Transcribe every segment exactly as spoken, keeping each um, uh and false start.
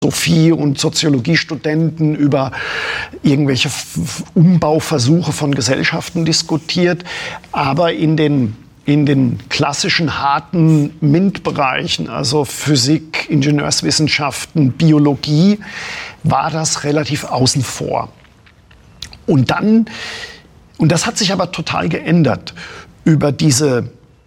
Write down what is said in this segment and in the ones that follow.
Philosophie- und Soziologiestudenten über irgendwelche Umbauversuche von Gesellschaften diskutiert. Aber in den, in den klassischen harten M I N T-Bereichen, also Physik, Ingenieurswissenschaften, Biologie, war das relativ außen vor. Und dann, und das hat sich aber total geändert, über diese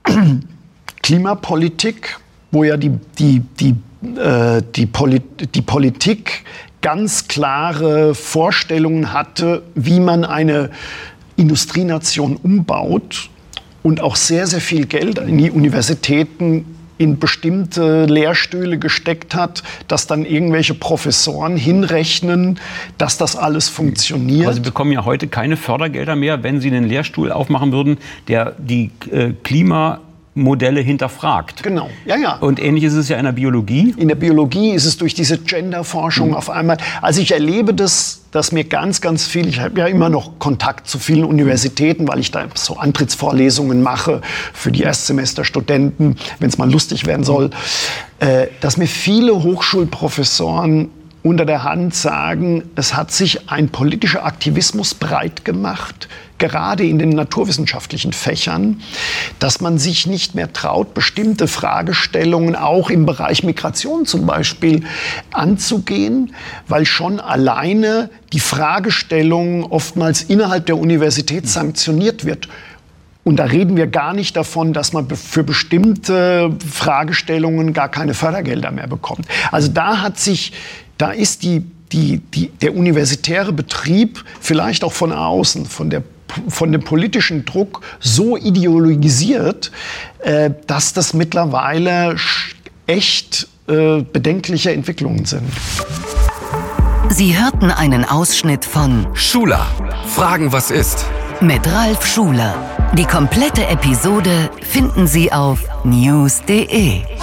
Klimapolitik, wo ja die, die, die Die, Polit- die Politik ganz klare Vorstellungen hatte, wie man eine Industrienation umbaut und auch sehr, sehr viel Geld in die Universitäten in bestimmte Lehrstühle gesteckt hat, dass dann irgendwelche Professoren hinrechnen, dass das alles funktioniert. Aber Sie bekommen ja heute keine Fördergelder mehr, wenn Sie einen Lehrstuhl aufmachen würden, der die äh, Klima Modelle hinterfragt. Genau, ja, ja. Und ähnlich ist es ja in der Biologie. In der Biologie ist es durch diese Genderforschung mhm. auf einmal, also ich erlebe das, dass mir ganz, ganz viel, ich habe ja immer noch Kontakt zu vielen Universitäten, weil ich da so Antrittsvorlesungen mache für die Erstsemesterstudenten, wenn es mal lustig werden soll, äh, dass mir viele Hochschulprofessoren unter der Hand sagen, es hat sich ein politischer Aktivismus breit gemacht, gerade in den naturwissenschaftlichen Fächern, dass man sich nicht mehr traut, bestimmte Fragestellungen auch im Bereich Migration zum Beispiel anzugehen, weil schon alleine die Fragestellung oftmals innerhalb der Universität sanktioniert wird. Und da reden wir gar nicht davon, dass man für bestimmte Fragestellungen gar keine Fördergelder mehr bekommt. Also da hat sich, da ist die, die, die, der universitäre Betrieb vielleicht auch von außen, von der von dem politischen Druck so ideologisiert, äh, dass das mittlerweile echt äh, bedenkliche Entwicklungen sind. Sie hörten einen Ausschnitt von Schuler. Fragen, was ist? Mit Ralf Schuler. Die komplette Episode finden Sie auf news punkt de.